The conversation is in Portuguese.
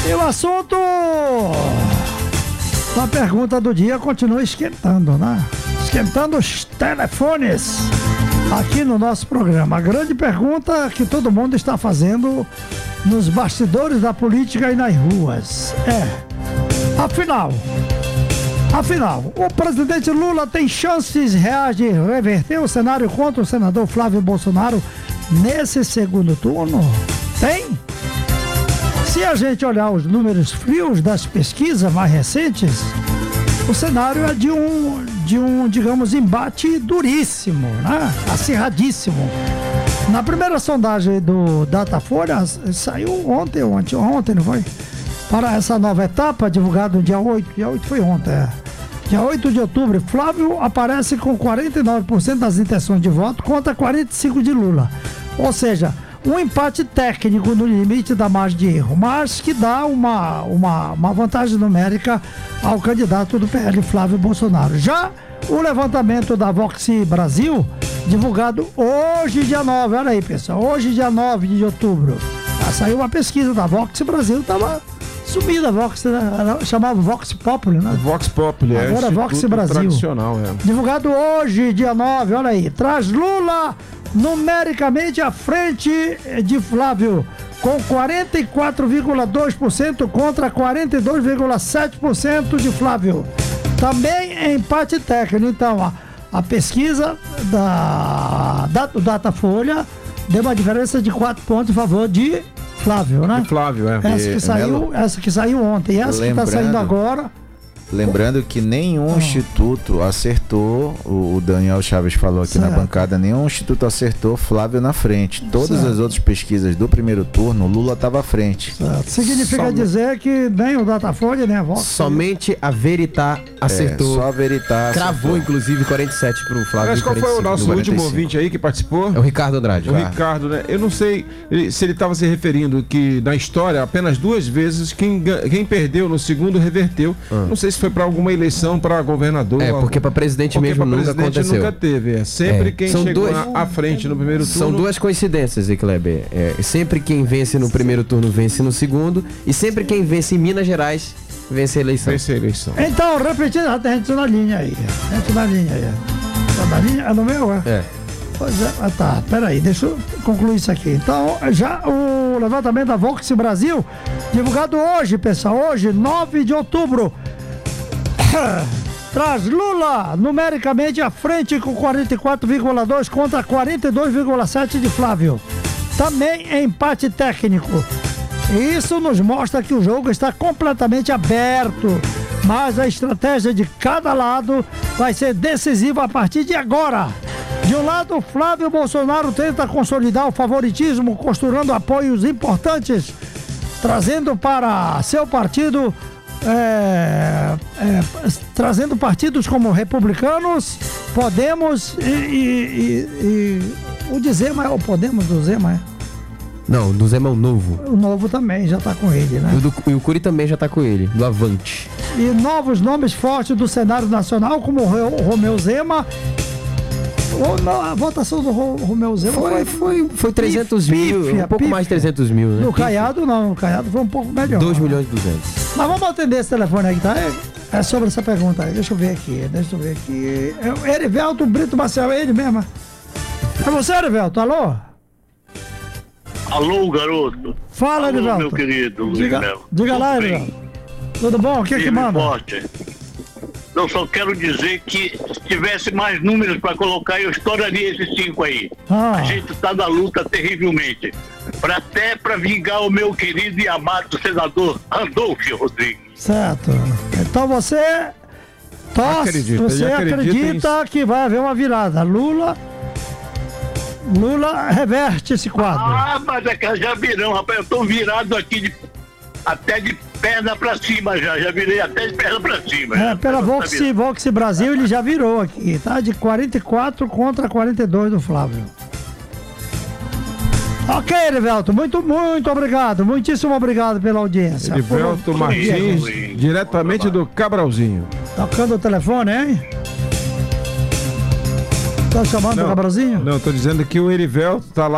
E o assunto da pergunta do dia continua esquentando, né? Esquentando os telefones aqui no nosso programa. A grande pergunta que todo mundo está fazendo nos bastidores da política e nas ruas é: Afinal, o presidente Lula tem chances reais de reverter o cenário contra o senador Flávio Bolsonaro nesse segundo turno? Tem? Se a gente olhar os números frios das pesquisas mais recentes, o cenário é de um, digamos, embate duríssimo, né? Acirradíssimo. Na primeira sondagem do Datafolha, saiu ontem, não foi? Para essa nova etapa, divulgada no dia 8 foi ontem, Dia 8 de outubro, Flávio aparece com 49% das intenções de voto contra 45% de Lula. Ou seja, um empate técnico no limite da margem de erro, mas que dá uma vantagem numérica ao candidato do PL, Flávio Bolsonaro. Já o levantamento da Vox Brasil, divulgado hoje, dia 9, olha aí, pessoal, hoje, dia 9 de outubro, saiu uma pesquisa da Vox Brasil, estava sumida a Vox, né? Chamava Vox Populi, né? Vox Populi, agora Vox Brasil. Tradicional, Divulgado hoje, dia 9, olha aí, traz Lula numericamente à frente de Flávio, com 44,2% contra 42,7% de Flávio. Também é empate técnico. Então, a pesquisa do Datafolha deu uma diferença de 4 pontos em favor de Flávio, né? De Flávio, Essa que saiu ontem, essa que está saindo agora. Lembrando que nenhum instituto acertou, o Daniel Chaves falou aqui na bancada, nenhum instituto acertou Flávio na frente. Todas as outras pesquisas do primeiro turno, Lula estava à frente. Significa dizer que nem o Datafolha, nem a Vox. Somente a Veritá acertou. Só a Veritá cravou, inclusive, 47 para o Flávio. Mas qual foi o nosso último ouvinte aí que participou? É o Ricardo Andrade. O Ricardo, né? Eu não sei se ele estava se referindo que na história, apenas 2 vezes, quem perdeu no segundo reverteu. Não sei se foi para alguma eleição para governador. Porque para presidente mesmo nunca aconteceu. Nunca teve. Sempre quem chegou à frente no primeiro turno. São 2 coincidências, Kleber. Sempre quem vence no primeiro turno vence no segundo, e sempre quem vence em Minas Gerais vence a eleição. Então, repetindo, já tem gente na linha aí. Tá na linha? É no meu, Pois é, tá, peraí, deixa eu concluir isso aqui. Então, já o levantamento da Vox Brasil, divulgado hoje, pessoal, hoje, 9 de outubro, traz Lula numericamente à frente com 44,2% contra 42,7% de Flávio. Também é empate técnico. Isso nos mostra que o jogo está completamente aberto, mas a estratégia de cada lado vai ser decisiva a partir de agora. De um lado, Flávio Bolsonaro tenta consolidar o favoritismo, costurando apoios importantes, trazendo para seu partido trazendo partidos como Republicanos, Podemos e o de Zema é o Podemos do Zema, Não, do Zema é o Novo. O Novo também já está com ele, né? E o Curi também já está com ele, do Avante. E novos nomes fortes do cenário nacional, como o Romeu Zema. A votação do Romeu Zema foi 300 mil, um pouco mais de 300 mil, né? No Caiado não, no Caiado foi um pouco melhor. 2.200.000. Mas vamos atender esse telefone aí que tá? É sobre essa pergunta aí, deixa eu ver aqui. É o Erivelto Brito Marcel, é ele mesmo? É você, Erivelto? Alô? Alô, garoto. Fala, Erivelto. Meu querido. Diga lá, Erivelto. Tudo bom? O que manda? Forte. Eu só quero dizer que se tivesse mais números para colocar, eu estouraria esses 5 aí. A gente está na luta terrivelmente. Até para vingar o meu querido e amado senador Randolfo Rodrigues. Certo. Então você acredita que vai haver uma virada. Lula reverte esse quadro. Mas é que já virão, rapaz. Eu tô virado aqui até de perna pra cima já virei até de perna pra cima. Pela Vox Brasil ele já virou aqui, tá? De 44 contra 42 do Flávio. Ok, Erivelto, muito obrigado, muitíssimo obrigado pela audiência. Erivelto Martins, diretamente do Cabralzinho. Tocando o telefone, hein? Tá chamando o Cabralzinho? Não, tô dizendo que o Erivelto tá lá